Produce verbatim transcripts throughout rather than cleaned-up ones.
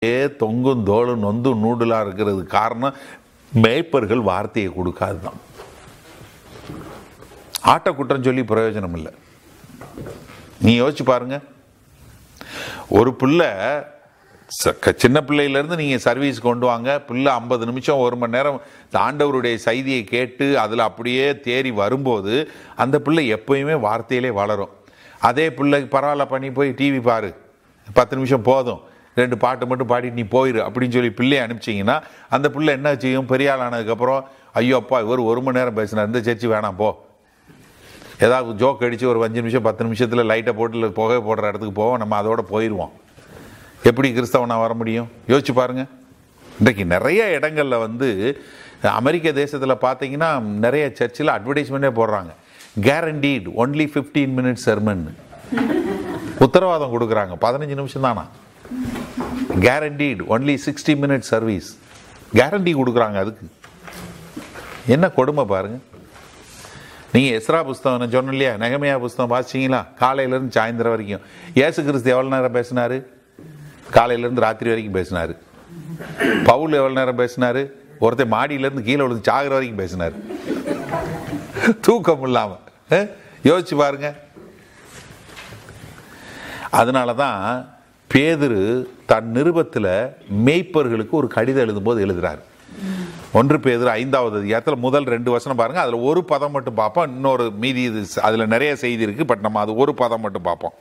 தொங்கும் தோளும் நொந்து நூடுலா இருக்கிறது காரணம் மேய்ப்பர்கள் வார்த்தையை கொடுக்காதுதான். ஆட்ட குற்றம் சொல்லி பிரயோஜனம் இல்லை. நீ யோசிச்சு பாருங்க, ஒரு பிள்ளை சின்ன பிள்ளையிலேருந்து நீங்கள் சர்வீஸ் கொண்டு வாங்க, பிள்ளை ஐம்பது நிமிஷம் ஒரு மணி நேரம் ஆண்டவருடைய செய்தியை கேட்டு அதில் அப்படியே தேறி வரும்போது அந்த பிள்ளை எப்பயுமே வார்த்தையிலே வளரும். அதே பிள்ளைக்கு பரவாயில்ல பண்ணி போய் டிவி பாரு, பத்து நிமிஷம் போதும், ரெண்டு பாட்டு மட்டும் பாடிட்டு நீ போயிரு அப்படின்னு சொல்லி பிள்ளையை அனுப்பிச்சிங்கன்னா அந்த பிள்ளை என்ன செய்யும்? பெரிய ஆள் ஆனதுக்கப்புறம் ஐயோ அப்பா இவர் ஒரு மணி நேரம் பேசினார், இந்த சர்ச்சு வேணாம் போ, ஏதாவது ஜோக் அடித்து ஒரு அஞ்சு நிமிஷம் பத்து நிமிஷத்தில் லைட்டை போட்டு புகை போடுற இடத்துக்கு போவோம், நம்ம அதோட போயிடுவோம். எப்படி கிறிஸ்தவனா வர முடியும்? யோசிச்சு பாருங்க. இன்றைக்கு நிறைய இடங்கள்ல வந்து அமெரிக்க தேசத்தில் பார்த்தீங்கன்னா நிறைய சர்ச்சில் அட்வர்டைஸ்மெண்ட்டே போடுறாங்க, guaranteed only fifteen minutes sermon, உத்தரவாதம் கொடுக்குறாங்க, பதினஞ்சு நிமிஷம் தானா, guaranteed only sixty minute service, guarantee கொடுக்குறாங்க. அதுக்கு என்ன கொடுமை பாருங்க. நீங்கள் எஸ்ரா புஸ்தகம் நான் சொன்னேன் இல்லையா, நெகமியா புஸ்தகம் வாசிச்சிங்களா? காலையிலேருந்து சாயந்தரம் வரைக்கும் இயேசு கிறிஸ்து எவ்வளோ நேரம் பேசினார்? காலையிலேருந்து ராத்திரி வரைக்கும் பேசினார். பவுல் எவ்வளோ நேரம் பேசினார்? ஒருத்தர் மாடியிலேருந்து கீழே விழுந்து சாகிற வரைக்கும் பேசினார், தூக்கம் இல்லாமல். யோசிச்சு பாருங்க. அதனால தான் பேதுரு தன் நிருபத்தில் மேய்ப்பர்களுக்கு ஒரு கடிதம் எழுதும்போது எழுதுறாரு. ஒன்று பேதுரு ஐந்தாவது அதிகாரத்தில் முதல் ரெண்டு வசனம் பாருங்க, அதில் ஒரு பதம் மட்டும் பார்ப்போம், இன்னொரு மீதி அதுல நிறைய செய்தி இருக்கு, பட் நம்ம அது ஒரு பதம் மட்டும் பார்ப்போம்.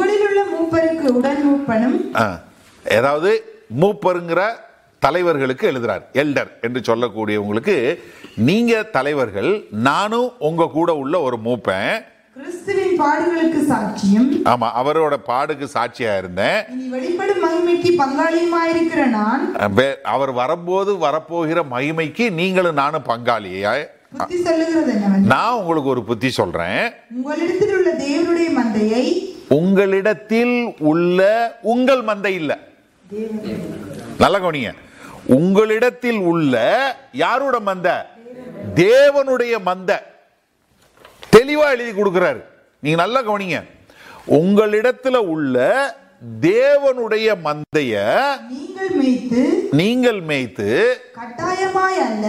ஏதாவது மூப்பருங்கிற தலைவர்களுக்கு எழுதுறார், எல்டர் என்று சொல்லக்கூடியவங்களுக்கு, நீங்க தலைவர்கள், நானும் உங்க கூட உள்ள ஒரு மூப்பன், கிறிஸ்துவின் பாடுகளுக்கு சாட்சியும், ஆமா அவரோட பாடுக்கு சாட்சியா இருந்தேன், வெளிப்படும் மகிமைக்கு பங்காளியுமாயிருக்கிற நான், அவர் வரும்போது வரப்போகிற மகிமைக்கு நீங்களும் நானும் பங்காளியாய், புத்தி சொல்லுகிறது என்னவென்றால், நான் உங்களுக்கு ஒரு புத்தி சொல்றேன், உங்களிடத்தில் உள்ள தேவனுடைய மந்தையை, உங்களிடத்தில் உள்ள உங்கள் மந்தை இல்ல, நல்ல கவனிங்க, உங்களிடத்தில் உள்ள யாரோட மந்தை? தேவனுடைய மந்தை. தெளிவா எழுதி கொடுக்கிறாரு. நீங்க நல்லா கவனிங்க, உங்களிடத்துல உள்ள தேவனுடைய மந்தைய நீங்கள் மேய்த்து, நீங்கள் மேய்த்து, கட்டாயமாய் அல்ல,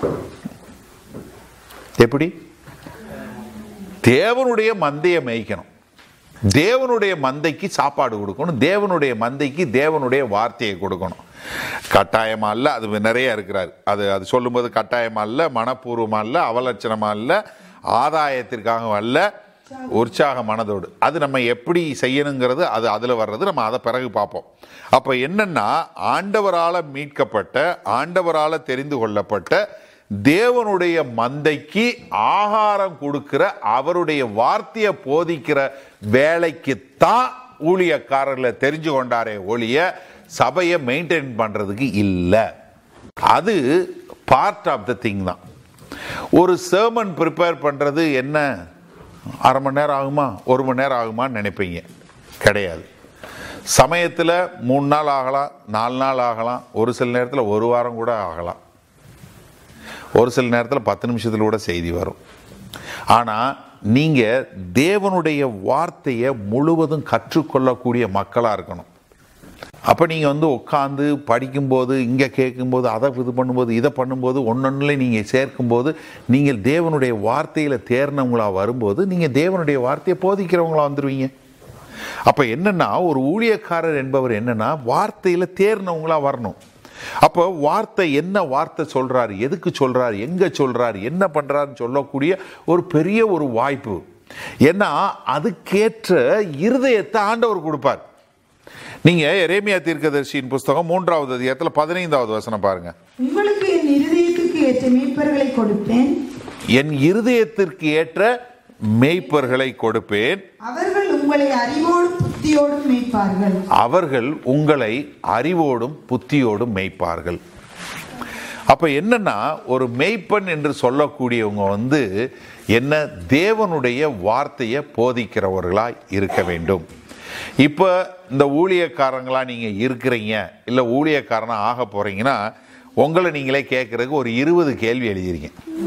எப்படி? தேவனுடைய மந்தைய மேய்க்கணும், தேவனுடைய மந்தைக்கு சாப்பாடு கொடுக்கணும், தேவனுடைய மந்தைக்கு தேவனுடைய வார்த்தையை கொடுக்கணும். கட்டாயமா இல்ல, அது நிறைய இருக்கிறார். அது அது சொல்லும்போது கட்டாயமா இல்ல, மனப்பூர்வமா இல்ல, அவலட்சணமா இல்ல, ஆதாயத்திற்காக அல்ல, உற்சாக மனதோடு. அது நம்ம எப்படி செய்யணுங்கிறது அது அதுல வர்றது, நம்ம அதை பிறகு பார்ப்போம். அப்ப என்னன்னா, ஆண்டவரால மீட்கப்பட்ட, ஆண்டவரால தெரிந்து கொள்ளப்பட்ட தேவனுடைய மந்தைக்கு ஆகாரம் கொடுக்கிற, அவருடைய வார்த்தையை போதிக்கிற வேலைக்கு தான் ஊழியக்காரர்களை தெரிஞ்சு கொண்டாரே ஒழிய சபையை மெயின்டைன் பண்றதுக்கு இல்லை. அது பார்ட் ஆஃப் த திங் தான். ஒரு சர்மன் ப்ரிப்பேர் பண்றது என்ன, அரை மணி நேரம் ஆகுமா, ஒரு மணி நேரம் ஆகுமான்னு நினைப்பீங்க. கிடையாது. சமயத்தில் மூணு நாள் ஆகலாம், நாலு நாள் ஆகலாம், ஒரு சில நேரத்தில் ஒரு வாரம் கூட ஆகலாம், ஒரு சில நேரத்தில் பத்து நிமிஷத்தில் கூட செய்தி வரும். ஆனால் நீங்கள் தேவனுடைய வார்த்தையை முழுவதும் கற்றுக்கொள்ளக்கூடிய மக்களாக இருக்கணும். அப்போ நீங்கள் வந்து உட்காந்து படிக்கும்போது, இங்கே கேட்கும்போது, அதை இது பண்ணும்போது, இதை பண்ணும்போது, ஒன்னொன்னுல நீங்கள் சேர்க்கும்போது, நீங்கள் தேவனுடைய வார்த்தையில் தேர்னவங்களாக வரும்போது நீங்கள் தேவனுடைய வார்த்தையை போதிக்கிறவங்களா வந்துடுவீங்க. அப்போ என்னன்னா, ஒரு ஊழியக்காரர் என்பவர் என்னன்னா வார்த்தையில் தேர்னவங்களா வரணும். அப்போ வார்த்தை என்ன வார்த்தை சொல்றாரு, எதுக்கு சொல்றாரு, எங்க சொல்றாரு, என்ன பண்றாருன்னு சொல்லக்கூடிய ஒரு பெரிய ஒரு வாய்ப்பு. ஏன்னா அதுக்கேற்ற இருதயத்தை ஆண்டவர் கொடுப்பார். நீங்க எரேமியா தீர்க்கதரிசியின் புஸ்தகம் மூன்றாவது அதிகாரத்துல பதினைந்தாவது வசனம் பாருங்க. உங்களுக்கு என் இருதயத்திற்கு ஏற்ற மேய்ப்பர்களை கொடுப்பேன், என் இருதயத்திற்கு ஏற்ற மேய்ப்பர்களை கொடுப்பேன், அவர்கள் உங்களை அறிவோடும் புத்தியோடும் மேய்ப்பார்கள், அவர்கள் உங்களை அறிவோடும் புத்தியோடும் மேய்ப்பார்கள். அப்ப என்னன்னா, ஒரு மேய்ப்பன் என்று சொல்லக்கூடியவங்க வந்து என்ன, தேவனுடைய வார்த்தையை போதிக்கிறவர்களாய் இருக்க வேண்டும். இப்ப இந்த ஊழியக்காரங்களா நீங்க இருக்கிறீங்க, இல்ல ஊழியக்காரனா ஆக போறீங்கன்னா, உங்களை நீங்களே கேட்கறதுக்கு ஒரு இருபது கேள்வி எழுதிருங்க.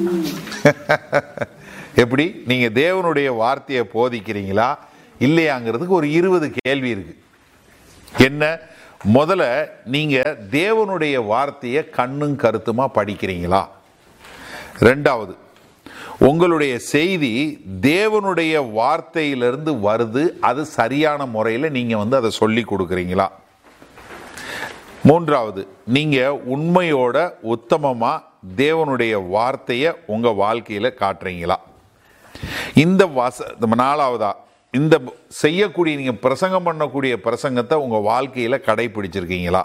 எப்படி நீங்க தேவனுடைய வார்த்தையை போதிக்கிறீங்களா இல்லையாங்கிறதுக்கு ஒரு இருபது கேள்வி இருக்கு. என்ன, முதல்ல நீங்கள் தேவனுடைய வார்த்தையை கண்ணும் கருத்துமா படிக்கிறீங்களா? ரெண்டாவது, உங்களுடைய செய்தி தேவனுடைய வார்த்தையிலிருந்து வருது, அது சரியான முறையில் நீங்கள் வந்து அதை சொல்லி கொடுக்குறீங்களா? மூன்றாவது, நீங்கள் உண்மையோட உத்தமமாக தேவனுடைய வார்த்தையை உங்கள் வாழ்க்கையில் காட்டுறீங்களா? இந்த வச நாலாவதா, இந்த செய்யக்கூடிய நீங்கள் பிரசங்கம் பண்ணக்கூடிய பிரசங்கத்தை உங்கள் வாழ்க்கையில் கடைபிடிச்சிருக்கீங்களா?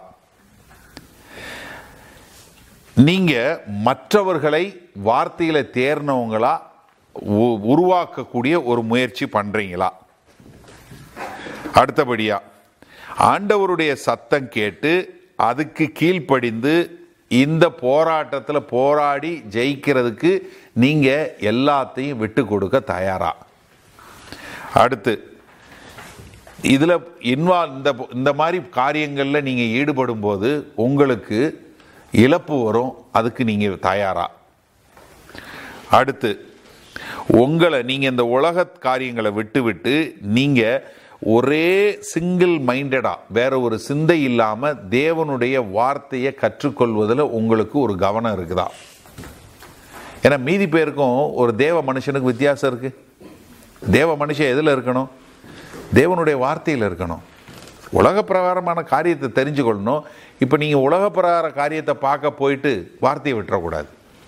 நீங்கள் மற்றவர்களை வார்த்தையில் தேர்னவங்களா உருவாக்கக்கூடிய ஒரு முயற்சி பண்ணுறீங்களா? அடுத்தபடியா, ஆண்டவருடைய சத்தம் கேட்டு அதுக்கு கீழ்ப்படிந்து இந்த போராட்டத்தில் போராடி ஜெயிக்கிறதுக்கு நீங்கள் எல்லாத்தையும் விட்டு கொடுக்க தயாரா? அடுத்து, இதில் இன்வால்வ் இந்த இந்த மாதிரி காரியங்களில் நீங்கள் ஈடுபடும் போது உங்களுக்கு இழப்பு வரும், அதுக்கு நீங்கள் தயாரா? அடுத்து, உங்களை நீங்கள் இந்த உலக காரியங்களை விட்டு விட்டு நீங்கள் ஒரே சிங்கிள் மைண்டடாக வேற ஒரு சிந்தை இல்லாமல் தேவனுடைய வார்த்தையை கற்றுக்கொள்வதில் உங்களுக்கு ஒரு கவனம் இருக்குதா? ஏன்னா மீதி பேருக்கும் ஒரு தேவ மனுஷனுக்கு வித்தியாசம் இருக்குது. தேவ மனுஷன் எதில் இருக்கணும்? தேவனுடைய வார்த்தையில் இருக்கணும். உலக பிரகாரமான காரியத்தை தெரிஞ்சுக்கொள்ளணும். இப்போ நீங்கள் உலக பிரகார காரியத்தை பார்க்க போயிட்டு வார்த்தையை விட்டுறக்கூடாது.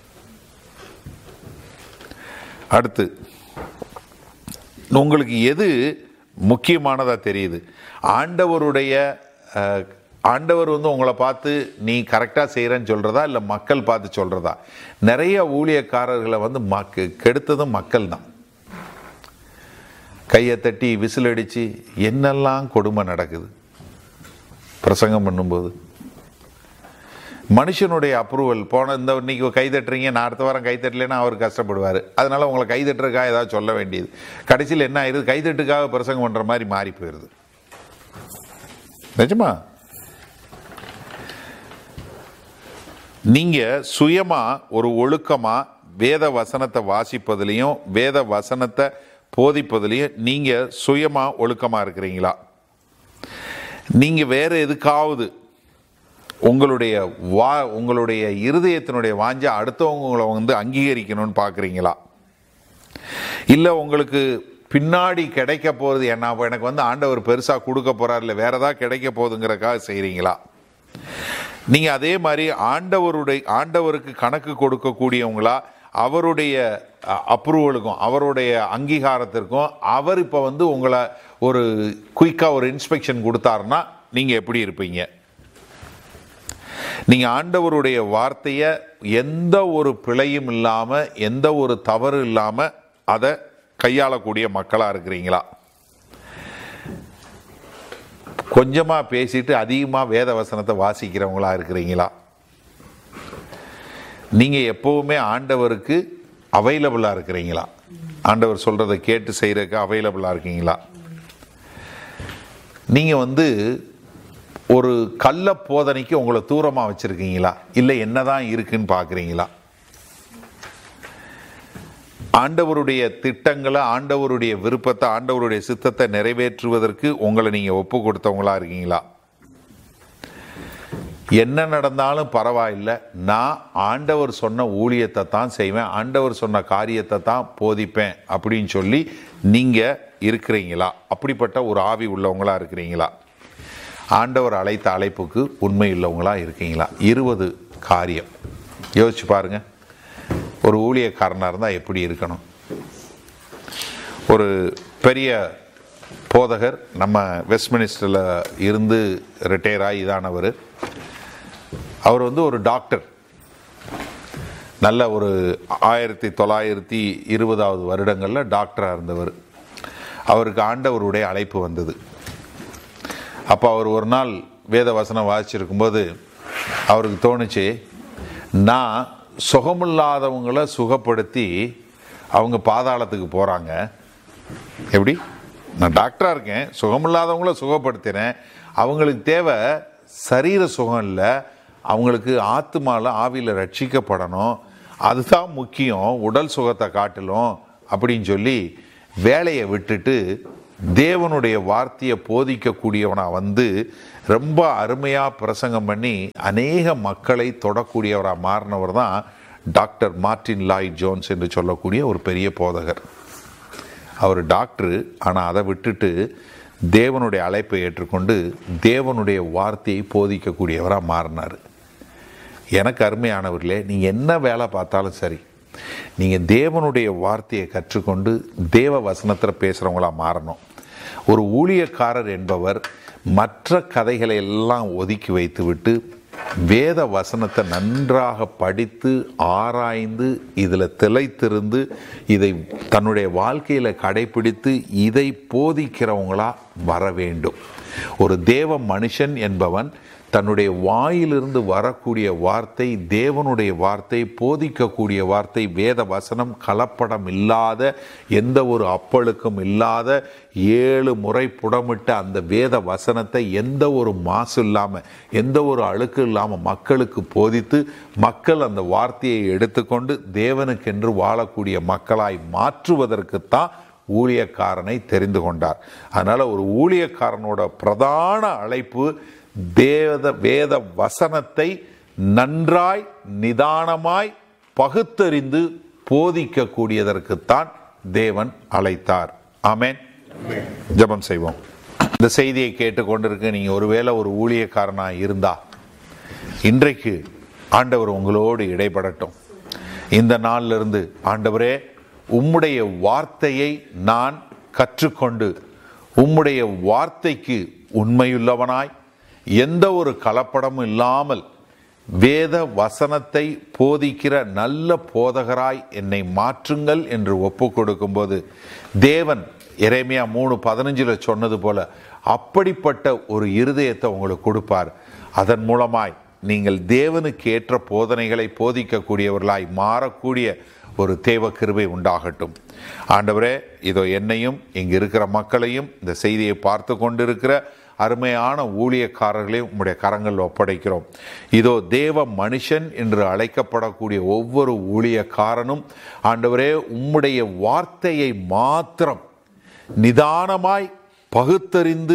அடுத்து, உங்களுக்கு எது முக்கியமானதாக தெரியுது? ஆண்டவருடைய ஆண்டவர் வந்து உங்களை பார்த்து நீ கரெக்டாக செய்கிறேன்னு சொல்கிறதா, இல்லை மக்கள் பார்த்து சொல்கிறதா? நிறைய ஊழியக்காரர்களை வந்து மக்க கெடுத்ததும் மக்கள் தான். கையை தட்டி விசில் அடித்து என்னெல்லாம் கொடுமை நடக்குது பிரசங்கம் பண்ணும்போது. மனுஷனுடைய அப்ரூவல் போன இந்த இன்னைக்கு கை தட்டுறீங்க, நான் அடுத்த வாரம் கை தட்டலைன்னா அவர் கஷ்டப்படுவார். அதனால உங்களை கை தட்டுறதுக்காக ஏதாவது சொல்ல வேண்டியது, கடைசியில் என்ன ஆயிடுது? கைதட்டுக்காக பிரசங்கம் பண்ணுற மாதிரி மாறி போயிடுது. நிஜமா நீங்கள் சுயமாக ஒரு ஒழுக்கமாக வேத வசனத்தை வாசிப்பதுலேயும் வேத வசனத்தை போதிப்பதுலேயும் நீங்கள் சுயமாக ஒழுக்கமாக இருக்கிறீங்களா? நீங்கள் வேறு எதுக்காவது உங்களுடைய வா உங்களுடைய இருதயத்தினுடைய வாஞ்சை அடுத்தவங்க உங்களை வந்து அங்கீகரிக்கணும்னு பார்க்குறீங்களா? இல்லை உங்களுக்கு பின்னாடி கிடைக்க போகிறது என்ன, எனக்கு வந்து ஆண்டவர் பெருசாக கொடுக்க போகிறார், இல்லை வேறு ஏதாவது கிடைக்க போகுதுங்கிறக்காக செய்கிறீங்களா? நீங்கள் அதே மாதிரி ஆண்டவருடைய ஆண்டவருக்கு கணக்கு கொடுக்கக்கூடியவங்களா, அவருடைய அப்ரூவலுக்கும் அவருடைய அங்கீகாரத்திற்கும் அவர் இப்போ வந்து உங்களை ஒரு குயிக்காக ஒரு இன்ஸ்பெக்ஷன் கொடுத்தாருன்னா நீங்கள் எப்படி இருப்பீங்க? நீங்கள் ஆண்டவருடைய வார்த்தையை எந்த ஒரு பிழையும் இல்லாமல் எந்த ஒரு தவறு இல்லாமல் அதை கையாளக்கூடிய மக்களாக இருக்கிறீங்களா? கொஞ்சமாக பேசிட்டு அதிகமாக வேத வசனத்தை வாசிக்கிறவங்களா இருக்கிறீங்களா? நீங்கள் எப்போவுமே ஆண்டவருக்கு அவைலபிளாக இருக்கிறீங்களா? ஆண்டவர் சொல்கிறத கேட்டு செய்கிறதுக்கு அவைலபிளாக இருக்கீங்களா? நீங்கள் வந்து ஒரு கள்ள போதனைக்கு உங்களை தூரமாக வச்சுருக்கீங்களா, இல்லை என்னதான் இருக்குன்னு பார்க்குறீங்களா? ஆண்டவருடைய திட்டங்களை, ஆண்டவருடைய விருப்பத்தை, ஆண்டவருடைய சித்தத்தை நிறைவேற்றுவதற்கு உங்களை நீங்கள் ஒப்பு கொடுத்தவங்களா இருக்கீங்களா? என்ன நடந்தாலும் பரவாயில்லை, நான் ஆண்டவர் சொன்ன ஊழியத்தை தான் செய்வேன், ஆண்டவர் சொன்ன காரியத்தை தான் போதிப்பேன் அப்படின்னு சொல்லி நீங்கள் இருக்கிறீங்களா? அப்படிப்பட்ட ஒரு ஆவி உள்ளவங்களா இருக்கிறீங்களா? ஆண்டவர் அழைத்த அழைப்புக்கு உண்மை உள்ளவங்களா இருக்கீங்களா? இருபது காரியம் யோசிச்சு பாருங்க. ஒரு ஊழியக்காரனாக இருந்தால் எப்படி இருக்கணும்? ஒரு பெரிய போதகர் நம்ம வெஸ்ட்மினிஸ்டரில் இருந்து ரிட்டையர் ஆகி இதானவர். அவர் வந்து ஒரு டாக்டர், நல்ல ஒரு ஆயிரத்தி தொள்ளாயிரத்தி இருபதாவது வருடங்களில் டாக்டராக இருந்தவர். அவருக்கு ஆண்டவருடைய அழைப்பு வந்தது. அப்போ அவர் ஒரு நாள் வேத வசனம் வாசிச்சிருக்கும்போது அவருக்கு தோணுச்சு, நான் சுகமில்லாதவங்களை சுகப்படுத்தி அவங்க பாதாளத்துக்கு போகிறாங்க, எப்படி? நான் டாக்டராக இருக்கேன், சுகமில்லாதவங்கள சுகப்படுத்தினேன், அவங்களுக்கு தேவை சரீர சுகம் இல்லை, அவங்களுக்கு ஆத்மாவில் ஆவியில் ரட்சிக்கப்படணும், அதுதான் முக்கியம் உடல் சுகத்தை காட்டிலும் அப்படின்னு சொல்லி வேலையை விட்டுட்டு தேவனுடைய வார்த்தையை போதிக்கக்கூடியவனா வந்து ரொம்ப அருமையாக பிரசங்கம் பண்ணி அநேக மக்களை தொடக்கூடியவராக மாறினவர் தான் டாக்டர் மார்ட்டின் லாய்ட் ஜோன்ஸ் என்று சொல்லக்கூடிய ஒரு பெரிய போதகர். அவர் டாக்டரு, ஆனால் அதை விட்டுட்டு தேவனுடைய அழைப்பை ஏற்றுக்கொண்டு தேவனுடைய வார்த்தையை போதிக்கக்கூடியவராக மாறினார். எனக்கு அருமையானவர்களே, நீங்கள் என்ன வேலை பார்த்தாலும் சரி, நீங்கள் தேவனுடைய வார்த்தையை கற்றுக்கொண்டு தேவ வசனத்தில் பேசுகிறவங்களா மாறணும். ஒரு ஊழியக்காரர் என்பவர் மற்ற கதைகளை எல்லாம் ஒதுக்கி வைத்துவிட்டு வேத வசனத்தை நன்றாக படித்து ஆராய்ந்து இதில் திளைத்திருந்து இதை தன்னுடைய வாழ்க்கையில் கடைபிடித்து இதை போதிக்கிறவங்களா வர வேண்டும். ஒரு தேவ மனுஷன் என்பவன் தன்னுடைய வாயிலிருந்து வரக்கூடிய வார்த்தை தேவனுடைய வார்த்தை, போதிக்கக்கூடிய வார்த்தை, வேத வசனம் கலப்படம் இல்லாத, எந்த ஒரு அப்பழுக்கும் இல்லாத, ஏழு முறை புடமிட்ட அந்த வேத வசனத்தை எந்த ஒரு மாசு இல்லாமல் எந்த ஒரு அழுக்கு இல்லாமல் மக்களுக்கு போதித்து மக்கள் அந்த வார்த்தையை எடுத்துக்கொண்டு தேவனுக்கென்று வாழக்கூடிய மக்களாய் மாற்றுவதற்குத்தான் ஊழியக்காரனை தெரிந்து கொண்டார். அதனால் ஒரு ஊழியக்காரனோட பிரதான அழைப்பு தேவ வேத வசனத்தை நன்றாய் நிதானமாய் பகுத்தறிந்து போதிக்கக்கூடியதற்குத்தான் தேவன் அழைத்தார். ஆமென். ஜெபம் செய்வோம். இந்த செய்தியை கேட்டுக்கொண்டிருக்க நீங்கள் ஒருவேளை ஒரு ஊழியக்காரனாக இருந்தா இன்றைக்கு ஆண்டவர் உங்களோடு இடைப்படட்டும். இந்த நாளிலிருந்து ஆண்டவரே, உம்முடைய வார்த்தையை நான் கற்றுக்கொண்டு உம்முடைய வார்த்தைக்கு உண்மையுள்ளவனாய் எந்த ஒரு கலப்படமும் இல்லாமல் வேத வசனத்தை போதிக்கிற நல்ல போதகராய் என்னை மாற்றுங்கள் என்று ஒப்பு கொடுக்கும்போது தேவன் எரேமியா மூணு பதினஞ்சுல சொன்னது போல அப்படிப்பட்ட ஒரு இருதயத்தை உங்களுக்கு கொடுப்பார். அதன் மூலமாய் நீங்கள் தேவனுக்கு ஏற்ற போதனைகளை போதிக்கக்கூடியவர்களாய் மாறக்கூடிய ஒரு தேவ கிருபை உண்டாகட்டும். ஆண்டவரே, இதோ என்னையும் இங்கு இருக்கிற மக்களையும் இந்த செய்தியை பார்த்து கொண்டிருக்கிற அருமையான ஊழியக்காரர்களையும் உம்முடைய கரங்களில் ஒப்படைக்கிறோம். இதோ தேவ மனுஷன் என்று அழைக்கப்படக்கூடிய ஒவ்வொரு ஊழியக்காரனும் ஆண்டவரே, உம்முடைய வார்த்தையை மாத்திரம் நிதானமாய் பகுத்தறிந்து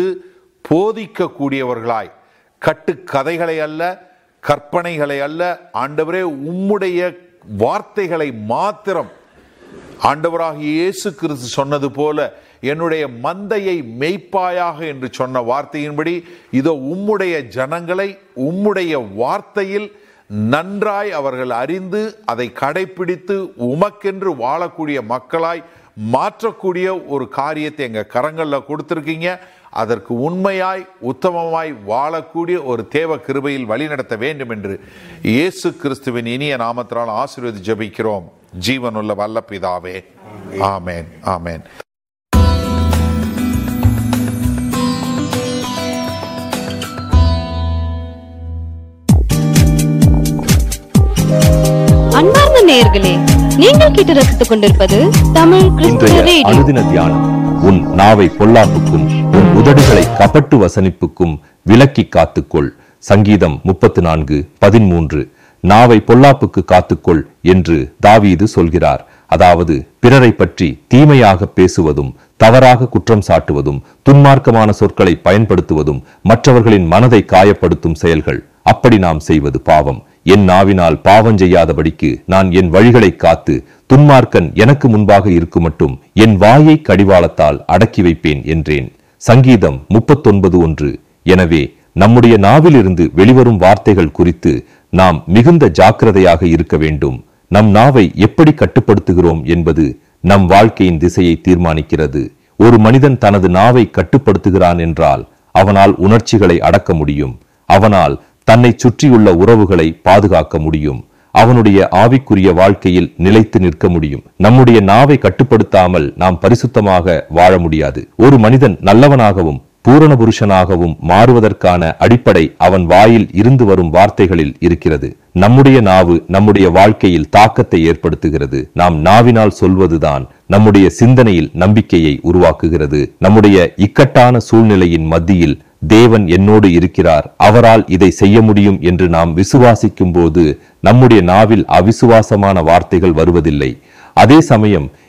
போதிக்கக்கூடியவர்களாய், கட்டுக்கதைகளை அல்ல, கற்பனைகளை அல்ல, ஆண்டவரே உம்முடைய வார்த்தைகளை மாத்திரம், ஆண்டவராகிய இயேசு கிறிஸ்து சொன்னது போல என்னுடைய மந்தையை மேய்ப்பாயாக என்று சொன்ன வார்த்தையின்படி இதோ உம்முடைய ஜனங்களை உம்முடைய வார்த்தையில் நன்றாய் அவர்கள் அறிந்து அதை கடைபிடித்து உமக்கென்று வாழக்கூடிய மக்களாய் மாற்றக்கூடிய ஒரு காரியத்தை எங்கள் கரங்களில் கொடுத்துருக்கீங்க. அதற்கு உண்மையாய் உத்தமமாய் வாழக்கூடிய ஒரு தேவ கிருபையில் வழிநடத்த வேண்டும் என்று இயேசு கிறிஸ்துவின் இனிய நாமத்தினால் ஆசீர்வதி ஜெபிக்கிறோம் ஜீவனுள்ள வல்ல பிதாவே. ஆமேன், ஆமேன். அன்பார்ந்த நேயர்களே, நீங்கள் கேட்டு ரசித்துக் கொண்டிருப்பது தமிழ் கிறிஸ்துவ ரேடியோ. அனுதின தியானம். உன் நாவை பொல்லாப்புக்கும் உன் உதடுகளை கபட்டு வசனிப்புக்கும் விலக்கி காத்துக்கொள். சங்கீதம் முப்பத்து நான்கு பதிமூன்று. நாவை பொல்லாப்புக்கு காத்துக்கொள் என்று தாவீது சொல்கிறார். அதாவது பிறரை பற்றி தீமையாக பேசுவதும், தவறாக குற்றம் சாட்டுவதும், துன்மார்க்கமான சொற்களை பயன்படுத்துவதும் மற்றவர்களின் மனதை காயப்படுத்தும் செயல்கள். அப்படி நாம் செய்வது பாவம். என் நாவினால் பாவம் செய்யாதபடிக்கு நான் என் வழிகளை காத்து துன்மார்க்கன் எனக்கு முன்பாக இருக்கும் மட்டும் என் வாயை கடிவாளத்தால் அடக்கி வைப்பேன் என்றேன். சங்கீதம் முப்பத்தொன்பது ஒன்று. எனவே நம்முடைய நாவிலிருந்து வெளிவரும் வார்த்தைகள் குறித்து நாம் மிகுந்த ஜாக்கிரதையாக இருக்க வேண்டும். நம் நாவை எப்படி கட்டுப்படுத்துகிறோம் என்பது நம் வாழ்க்கையின் திசையை தீர்மானிக்கிறது. ஒரு மனிதன் தனது நாவை கட்டுப்படுத்துகிறான் என்றால் அவனால் உணர்ச்சிகளை அடக்க முடியும். அவனால் தன்னை சுற்றியுள்ள உறவுகளை பாதுகாக்க முடியும். அவனுடைய ஆவிக்குரிய வாழ்க்கையில் நிலைத்து நிற்க முடியும். நம்முடைய நாவை கட்டுப்படுத்தாமல் நாம் பரிசுத்தமாக வாழ முடியாது. ஒரு மனிதன் நல்லவனாகவும் பூரண புருஷனாகவும் மாறுவதற்கான அடிப்படை அவன் வாயில் இருந்து வரும் வார்த்தைகளில் இருக்கிறது. நம்முடைய நாவு நம்முடைய வாழ்க்கையில் தாக்கத்தை ஏற்படுத்துகிறது. நாம் நாவினால் சொல்வதுதான் நம்முடைய சிந்தனையில் நம்பிக்கையை உருவாக்குகிறது. நம்முடைய இக்கட்டான சூழ்நிலையின் மத்தியில் தேவன் என்னோடு இருக்கிறார், அவரால் இதை செய்ய முடியும் என்று நாம் விசுவாசிக்கும் போது நம்முடைய நாவில் அவிசுவாசமான வார்த்தைகள் வருவதில்லை. அதே சமயம்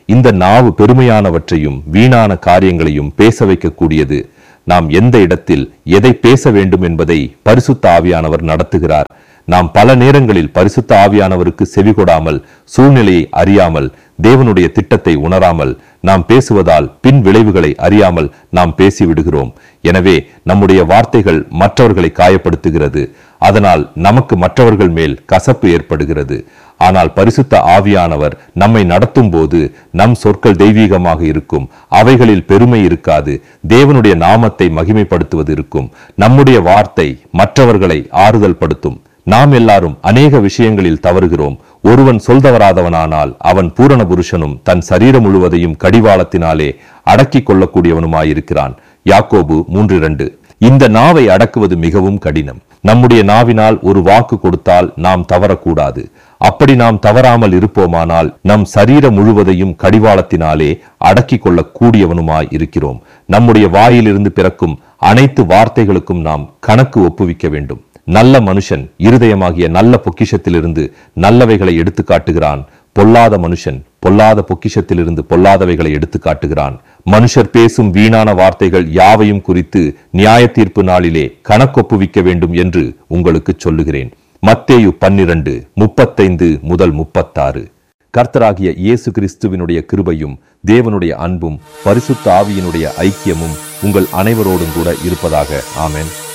இந்த நாவு பெருமையானவற்றையும் வீணான காரியங்களையும் பேச வைக்கக்கூடியது. நாம் எந்த இடத்தில் எதை பேச வேண்டும் என்பதை பரிசுத்த ஆவியானவர் நடத்துகிறார். நாம் பல நேரங்களில் பரிசுத்த ஆவியானவருக்கு செவிகொடாமல், சூழ்நிலையை அறியாமல், தேவனுடைய திட்டத்தை உணராமல், நாம் பேசுவதால் பின் விளைவுகளை அறியாமல் நாம் பேசிவிடுகிறோம். எனவே நம்முடைய வார்த்தைகள் மற்றவர்களை காயப்படுத்துகிறது. அதனால் நமக்கு மற்றவர்கள் மேல் கசப்பு ஏற்படுகிறது. ஆனால் பரிசுத்த ஆவியானவர் நம்மை நடத்தும் போது நம் சொற்கள் தெய்வீகமாக இருக்கும். அவைகளில் பெருமை இருக்காது. தேவனுடைய நாமத்தை மகிமைப்படுத்துவது இருக்கும். நம்முடைய வார்த்தை மற்றவர்களை ஆறுதல் படுத்தும். நாம் எல்லாரும் அநேக விஷயங்களில் தவறுகிறோம். ஒருவன் சொல்தவராதவனானால் அவன் பூரண புருஷனும் தன் சரீரம் முழுவதையும் கடிவாளத்தினாலே அடக்கிக் கொள்ளக்கூடியவனுமாயிருக்கிறான். யாக்கோபு மூன்று இரண்டு. இந்த நாவை அடக்குவது மிகவும் கடினம். நம்முடைய நாவினால் ஒரு வாக்கு கொடுத்தால் நாம் தவறக்கூடாது. அப்படி நாம் தவறாமல் இருப்போமானால் நம் சரீரம் முழுவதையும் கடிவாளத்தினாலே அடக்கிக் கொள்ள கூடியவனுமாய் இருக்கிறோம். நம்முடைய வாயிலிருந்து பிறக்கும் அனைத்து வார்த்தைகளுக்கும் நாம் கணக்கு ஒப்புவிக்க வேண்டும். நல்ல மனுஷன் இருதயமாகிய நல்ல பொக்கிஷத்திலிருந்து நல்லவைகளை எடுத்து காட்டுகிறான். பொல்லாத மனுஷன் பொல்லாத பொக்கிஷத்திலிருந்து பொல்லாதவைகளை எடுத்து காட்டுகிறான். மனுஷர் பேசும் வீணான வார்த்தைகள் யாவையும் குறித்து நியாய தீர்ப்பு நாளிலே கணக்கொப்புவிக்க வேண்டும் என்று உங்களுக்கு சொல்லுகிறேன். மத்தேயு பன்னிரண்டு முப்பத்தைந்து முதல் முப்பத்தாறு. கர்த்தராகிய இயேசு கிறிஸ்துவினுடைய கிருபையும் தேவனுடைய அன்பும் பரிசுத்த ஆவியினுடைய ஐக்கியமும் உங்கள் அனைவரோடும் கூட இருப்பதாக. ஆமென்.